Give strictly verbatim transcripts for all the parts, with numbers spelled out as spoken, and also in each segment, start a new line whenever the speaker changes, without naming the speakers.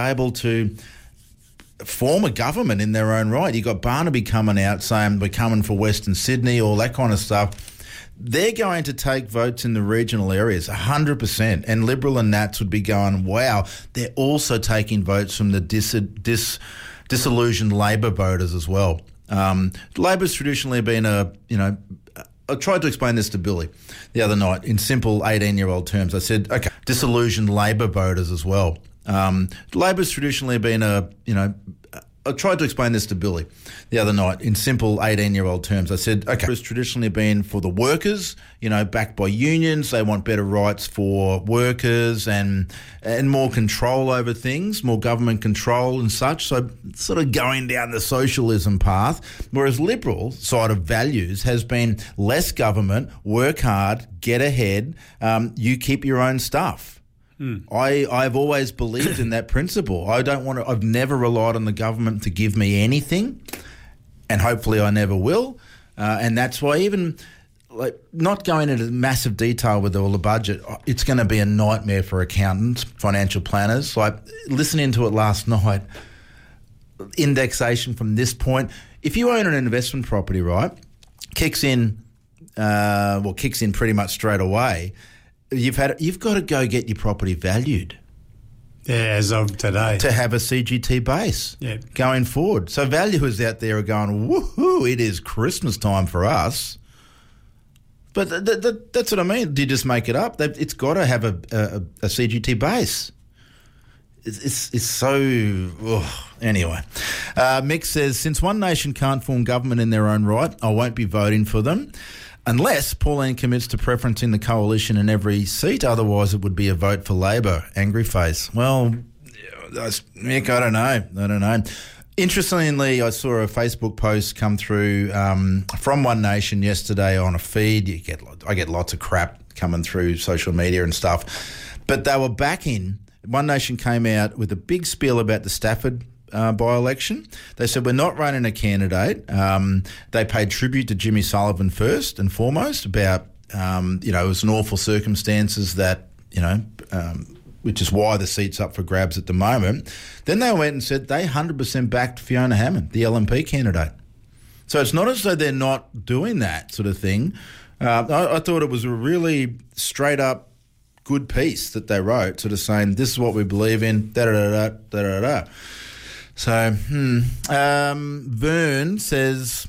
able to form a government in their own right. You got Barnaby coming out saying we're coming for Western Sydney, all that kind of stuff. They're going to take votes in the regional areas, one hundred percent. And Liberal and Nats would be going, wow, they're also taking votes from the dis- dis- disillusioned Labor voters as well. Um, Labor's traditionally been a, you know, I tried to explain this to Billy the other night in simple eighteen-year-old terms. I said, okay, disillusioned Labor voters as well. Um, Labor's traditionally been a, you know, I tried to explain this to Billy the other night in simple eighteen-year-old terms. I said, okay, it's traditionally been for the workers, you know, backed by unions. They want better rights for workers and and more control over things, more government control and such. So sort of going down the socialism path, whereas Liberal side of values has been less government, work hard, get ahead, um, you keep your own stuff. I, I've always believed in that principle. I don't want to, I've never relied on the government to give me anything, and hopefully I never will. Uh, and that's why even like not going into massive detail with all the budget, it's going to be a nightmare for accountants, financial planners. Like listening to it last night, indexation from this point, if you own an investment property, right, kicks in, uh, well, kicks in pretty much straight away. You've had you've got to go get your property valued.
Yeah, as of today.
To have a C G T base
yeah.
going forward. So valuers out there are going, woohoo, it is Christmas time for us. But th- th- th- that's what I mean. Do you just make it up? They've, it's got to have a, a, a C G T base. It's, it's, it's so... Ugh. Anyway. Uh, Mick says, since One Nation can't form government in their own right, I won't be voting for them. Unless Pauline commits to preferencing the coalition in every seat, otherwise it would be a vote for Labor. Angry face. Well, Mick, I don't know. I don't know. Interestingly, I saw a Facebook post come through um, from One Nation yesterday on a feed. You get, I get lots of crap coming through social media and stuff. But they were backing. One Nation came out with a big spiel about the Stafford Uh, by-election. They said, we're not running a candidate. Um, they paid tribute to Jimmy Sullivan first and foremost about, um, you know, it was an awful circumstances that, you know, um, which is why the seat's up for grabs at the moment. Then they went and said they one hundred percent backed Fiona Hammond, the L N P candidate. So it's not as though they're not doing that sort of thing. Uh, I, I thought it was a really straight-up good piece that they wrote, sort of saying, this is what we believe in, da-da-da-da, da-da-da-da. So, hmm. Um, Vern says,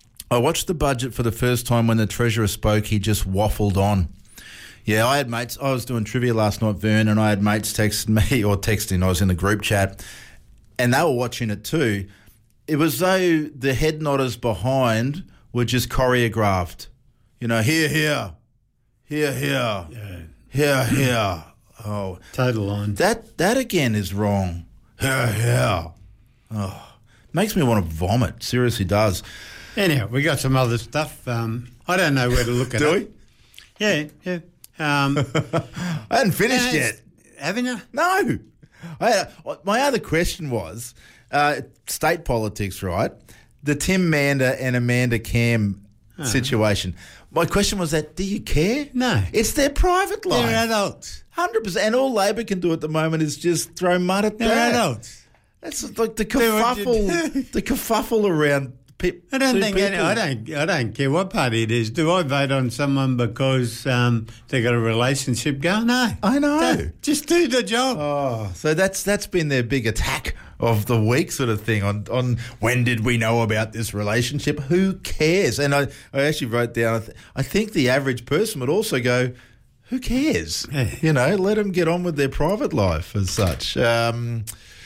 I watched the budget for the first time when the Treasurer spoke. He just waffled on. Yeah, I had mates. I was doing trivia last night, Vern, and I had mates texting me or texting. I was in the group chat, and they were watching it too. It was though the head nodders behind were just choreographed. You know, here, here, here, here,
yeah.
here, here. Oh,
total line.
That that again is wrong. Here, here. Oh, makes me want to vomit. Seriously does.
Anyhow, we got some other stuff. Um, I don't know where to look at
Do
it.
we?
Yeah, yeah. Um,
I hadn't finished
yeah,
yet.
Haven't you?
No. I had a, my other question was, uh, state politics, right? The Tim Mander and Amanda Cam oh. situation. My question was that, do you care?
No.
It's their private life.
They're adults.
one hundred percent. And all Labor can do at the moment is just throw mud at
They're
that.
adults.
That's like the kerfuffle, the kerfuffle around pe-
I don't
two
think
people.
any, I don't. I don't care what party it is. Do I vote on someone because um, they got a relationship going? No,
I know.
Don't. Just do the job.
Oh, so that's that's been their big attack of the week, sort of thing. On on when did we know about this relationship? Who cares? And I, I actually wrote down. I think the average person would also go, who cares?
Yeah.
You know, let them get on with their private life as such. Um,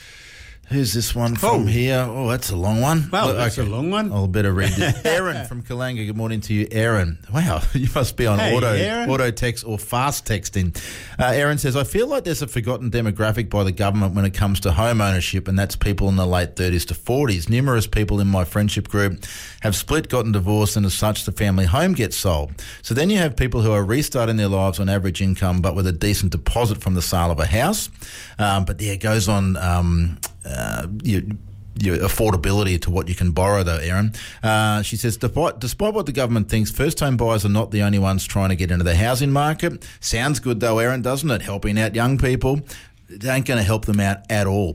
Who's this one from
oh.
here? Oh, that's a long one.
Well,
Look,
that's
okay.
a long one.
I'll better read this. Aaron from Kalanga. Good morning to you, Aaron. Wow, you must be on
hey,
auto
Aaron.
auto text or fast texting. Uh, Aaron says, I feel like there's a forgotten demographic by the government when it comes to home ownership, and that's people in the late thirties to forties. Numerous people in my friendship group have split, gotten divorced, and as such, the family home gets sold. So then you have people who are restarting their lives on average income, but with a decent deposit from the sale of a house. Um, but yeah, it goes on... Um, Uh, your, your affordability to what you can borrow, though, Erin. Uh, she says, despite, despite what the government thinks, first-home buyers are not the only ones trying to get into the housing market. Sounds good, though, Erin, doesn't it? Helping out young people. It ain't going to help them out at all.